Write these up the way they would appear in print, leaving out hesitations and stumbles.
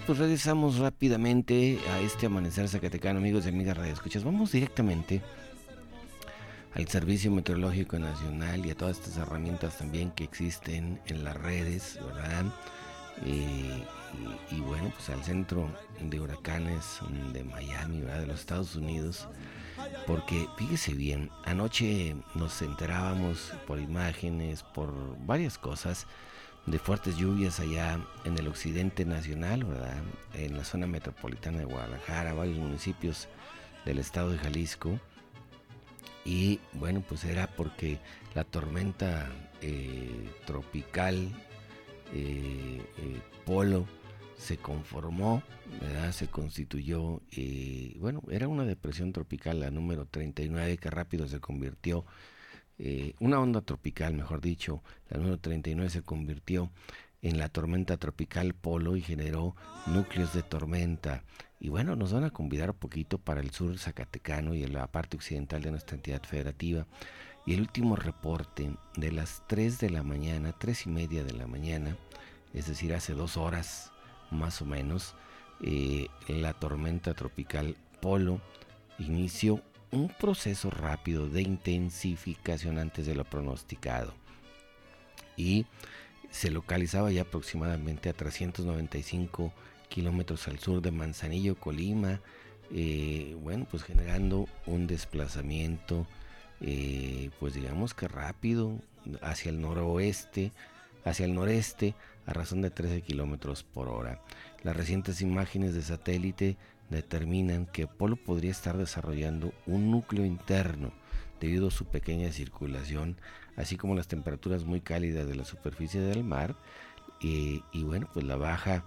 pues regresamos rápidamente a este amanecer zacatecano, amigos y amigas radioescuchas. Vamos directamente al Servicio Meteorológico Nacional y a todas estas herramientas también que existen en las redes, ¿verdad? Y bueno, pues al centro de huracanes de Miami, ¿verdad? De los Estados Unidos. Porque fíjese bien, anoche nos enterábamos por imágenes, por varias cosas, de fuertes lluvias allá en el occidente nacional, ¿verdad? En la zona metropolitana de Guadalajara, varios municipios del estado de Jalisco. Y bueno, pues era porque la tormenta tropical Polo se conformó, ¿verdad? Se constituyó, bueno, era una depresión tropical, la número 39, que rápido se convirtió, una onda tropical, mejor dicho, la número 39 se convirtió en la tormenta tropical Polo y generó núcleos de tormenta. Y bueno, nos van a convidar un poquito para el sur zacatecano y en la parte occidental de nuestra entidad federativa. Y el último reporte de las 3 de la mañana, 3:30 de la mañana, es decir, hace 2 horas más o menos, la tormenta tropical Polo inició un proceso rápido de intensificación antes de lo pronosticado y se localizaba ya aproximadamente a 395 kilómetros al sur de Manzanillo, Colima, bueno, pues generando un desplazamiento, pues digamos que rápido hacia el noroeste, hacia el noreste, a razón de 13 kilómetros por hora. Las recientes imágenes de satélite determinan que Polo podría estar desarrollando un núcleo interno debido a su pequeña circulación, así como las temperaturas muy cálidas de la superficie del mar, y bueno, pues la baja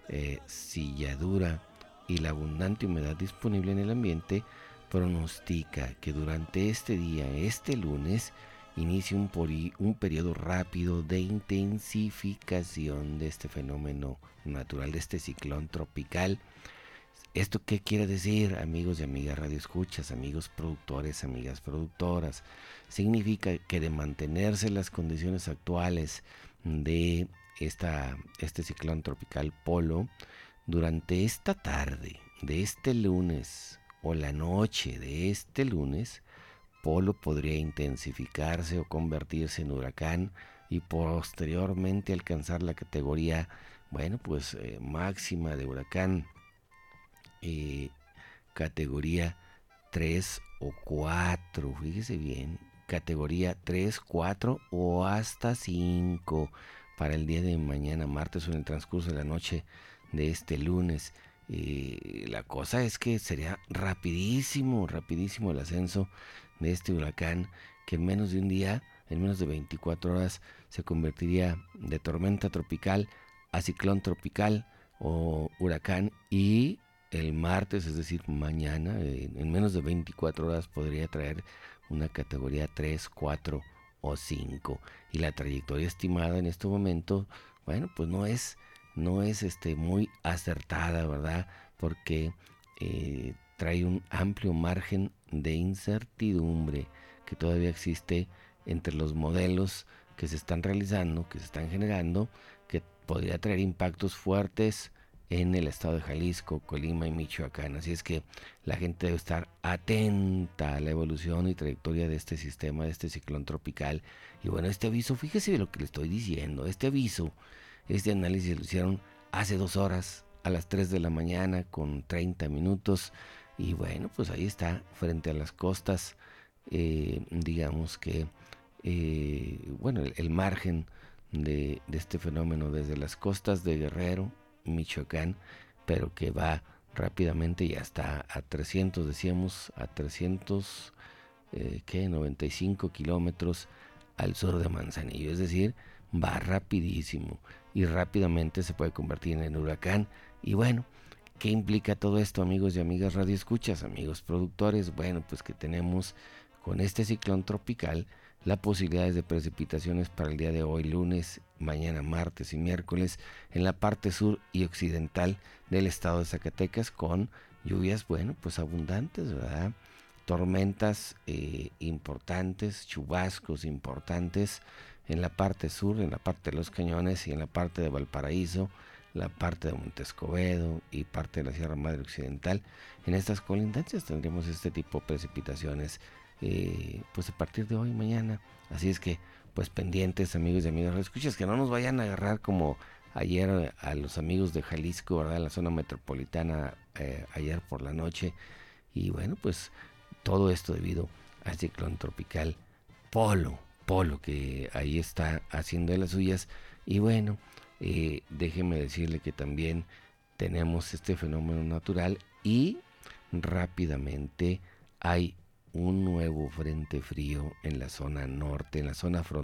silladura y la abundante humedad disponible en el ambiente pronostica que durante este día, este lunes, inicia un periodo rápido de intensificación de este fenómeno natural, de este ciclón tropical. ¿Esto qué quiere decir, amigos y amigas radioescuchas, amigos productores, amigas productoras? Significa que de mantenerse las condiciones actuales de este ciclón tropical Polo, durante esta tarde de este lunes o la noche de este lunes, Polo podría intensificarse o convertirse en huracán y posteriormente alcanzar la categoría, bueno, pues máxima de huracán, categoría 3 o 4, fíjese bien, categoría 3, 4 o hasta 5 para el día de mañana, martes, o en el transcurso de la noche de este lunes. La cosa es que sería rapidísimo el ascenso de este huracán, que en menos de un día, en menos de 24 horas, se convertiría de tormenta tropical a ciclón tropical o huracán, y el martes, es decir, mañana, en menos de 24 horas podría traer una categoría 3, 4 o 5. Y la trayectoria estimada en este momento, bueno, pues no es muy acertada, ¿verdad? Porque trae un amplio margen de incertidumbre que todavía existe entre los modelos que se están realizando, que se están generando, que podría traer impactos fuertes en el estado de Jalisco, Colima y Michoacán. Así es que la gente debe estar atenta a la evolución y trayectoria de este sistema, de este ciclón tropical. Y bueno, este aviso, fíjese de lo que le estoy diciendo, este aviso, este análisis lo hicieron hace 2 horas, a las 3 de la mañana con 30 minutos. Y bueno, pues ahí está, frente a las costas, digamos que, bueno, el margen de este fenómeno desde las costas de Guerrero, Michoacán, pero que va rápidamente y hasta a 300, decíamos, a 300, 95 kilómetros al sur de Manzanillo, es decir, va rapidísimo y rápidamente se puede convertir en huracán. Y bueno, ¿qué implica todo esto, amigos y amigas radioescuchas, amigos productores? Bueno, pues que tenemos con este ciclón tropical las posibilidades de precipitaciones para el día de hoy, lunes, mañana, martes y miércoles, en la parte sur y occidental del estado de Zacatecas, con lluvias, bueno, pues abundantes, ¿verdad? Tormentas importantes, chubascos importantes en la parte sur, en la parte de Los Cañones y en la parte de Valparaíso, la parte de Monte Escobedo y parte de la Sierra Madre Occidental. En estas colindancias tendremos este tipo de precipitaciones pues a partir de hoy y mañana. Así es que pues pendientes, amigos y amigas, escuchas, que no nos vayan a agarrar como ayer a los amigos de Jalisco, ¿verdad? En la zona metropolitana ayer por la noche. Y bueno, pues todo esto debido al ciclón tropical Polo, que ahí está haciendo de las suyas. Y bueno, déjeme decirle que también tenemos este fenómeno natural y rápidamente hay un nuevo frente frío en la zona norte, en la zona fronteriza